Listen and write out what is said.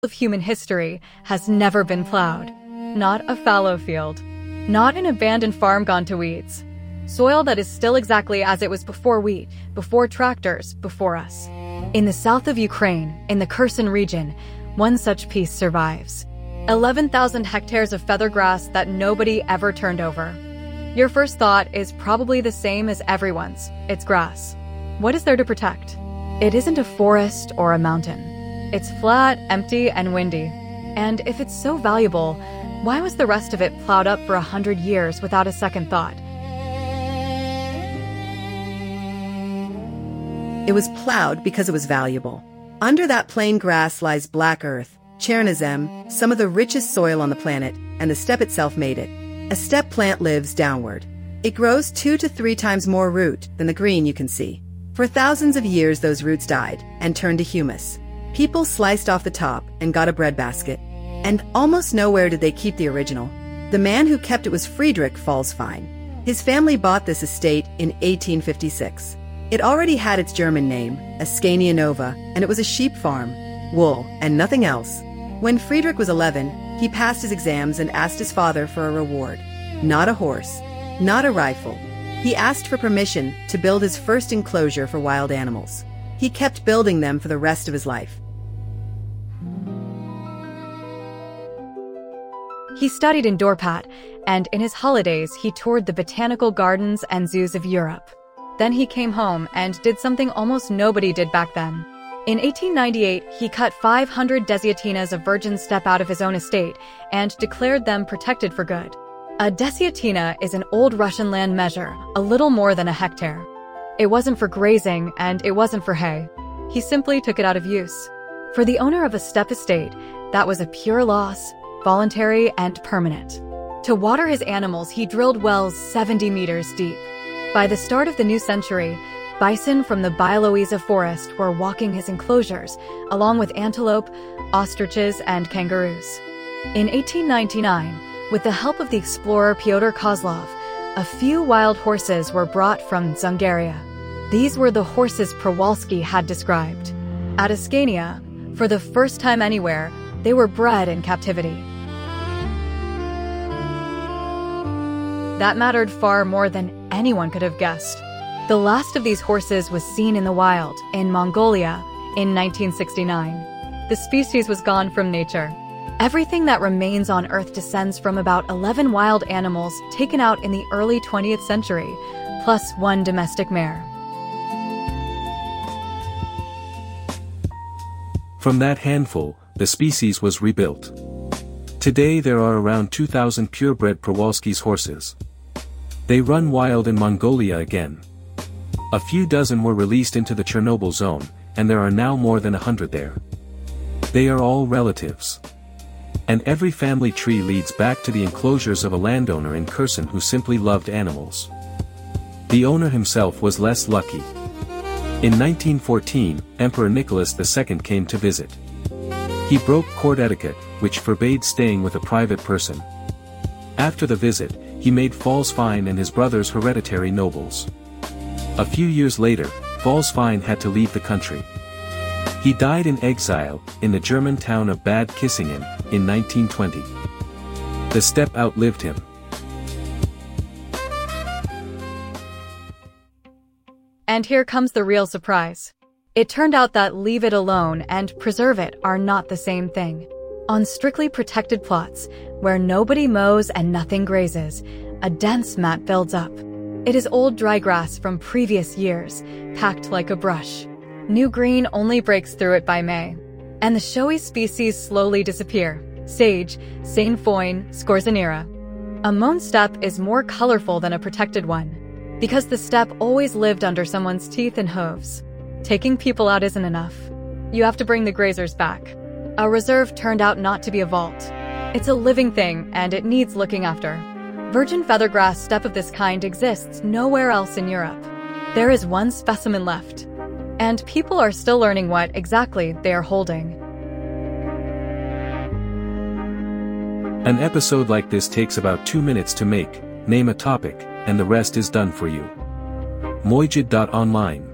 of human history has never been plowed. Not a fallow field. Not an abandoned farm gone to weeds. Soil that is still exactly as it was before wheat, before tractors, before us. In the south of Ukraine, in the Kherson region, one such piece survives. 11,000 hectares of feather grass that nobody ever turned over. Your first thought is probably the same as everyone's. It's grass. What is there to protect? It isn't a forest or a mountain. It's flat, empty, and windy. And if it's so valuable, why was the rest of it plowed up for 100 years without a second thought? It was plowed because it was valuable. Under that plain grass lies black earth, Chernozem, some of the richest soil on the planet, and the steppe itself made it. A steppe plant lives downward. It grows 2 to 3 times more root than the green you can see. For thousands of years those roots died and turned to humus. People sliced off the top and got a breadbasket. And almost nowhere did they keep the original. The man who kept it was Friedrich Pfalzfein. His family bought this estate in 1856. It already had its German name, Ascania Nova, and it was a sheep farm, wool, and nothing else. When Friedrich was 11, he passed his exams and asked his father for a reward. Not a horse, not a rifle. He asked for permission to build his first enclosure for wild animals. He kept building them for the rest of his life. He studied in Dorpat, and in his holidays he toured the botanical gardens and zoos of Europe. Then he came home and did something almost nobody did back then. In 1898, he cut 500 desiatinas of virgin steppe out of his own estate and declared them protected for good. A desiatina is an old Russian land measure, a little more than a hectare. It wasn't for grazing and it wasn't for hay. He simply took it out of use. For the owner of a steppe estate, that was a pure loss, voluntary and permanent. To water his animals, he drilled wells 70 meters deep. By the start of the new century, bison from the Bialowieza forest were walking his enclosures, along with antelope, ostriches, and kangaroos. In 1899, with the help of the explorer Pyotr Kozlov, a few wild horses were brought from Dzungaria. These were the horses Przewalski had described. At Ascania, for the first time anywhere, they were bred in captivity. That mattered far more than anyone could have guessed. The last of these horses was seen in the wild, in Mongolia, in 1969. The species was gone from nature. Everything that remains on Earth descends from about 11 wild animals taken out in the early 20th century, plus 1 domestic mare. From that handful, the species was rebuilt. Today there are around 2,000 purebred Przewalski's horses. They run wild in Mongolia again. A few dozen were released into the Chernobyl zone, and there are now more than 100 there. They are all relatives. And every family tree leads back to the enclosures of a landowner in Kherson who simply loved animals. The owner himself was less lucky. In 1914, Emperor Nicholas II came to visit. He broke court etiquette, which forbade staying with a private person. After the visit, he made Pfalzfein and his brothers hereditary nobles. A few years later, Pfalzfein had to leave the country. He died in exile, in the German town of Bad Kissingen, in 1920. The steppe outlived him. And here comes the real surprise. It turned out that leave it alone and preserve it are not the same thing. On strictly protected plots, where nobody mows and nothing grazes, a dense mat builds up. It is old dry grass from previous years, packed like a brush. New green only breaks through it by May. And the showy species slowly disappear. Sage, Sainfoin, Scorzonera. A mown steppe is more colorful than a protected one, because the steppe always lived under someone's teeth and hooves. Taking people out isn't enough. You have to bring the grazers back. A reserve turned out not to be a vault. It's a living thing, and it needs looking after. Virgin feathergrass steppe of this kind exists nowhere else in Europe. There is one specimen left. And people are still learning what exactly they are holding. An episode like this takes about 2 minutes to make, name a topic, and the rest is done for you. Mojid.online